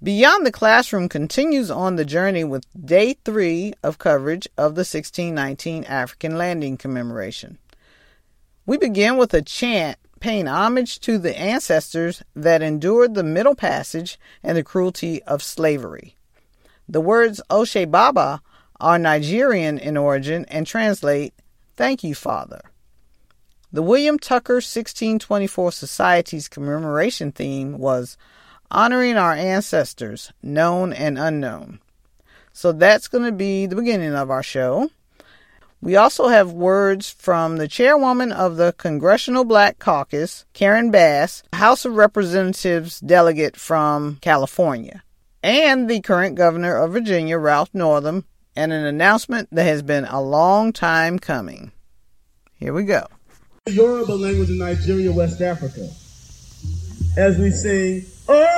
Beyond the Classroom continues on the journey with Day 3 of coverage of the 1619 African Landing Commemoration. We begin with a chant paying homage to the ancestors that endured the Middle Passage and the cruelty of slavery. The words Oshe Baba are Nigerian in origin and translate, "Thank you, Father." The William Tucker 1624 Society's commemoration theme was honoring our ancestors, known and unknown. So that's going to be the beginning of our show. We also have words from the chairwoman of the Congressional Black Caucus, Karen Bass, House of Representatives delegate from California, and the current governor of Virginia, Ralph Northam, and an announcement that has been a long time coming. Here we go. Yoruba language in Nigeria, West Africa. As we sing,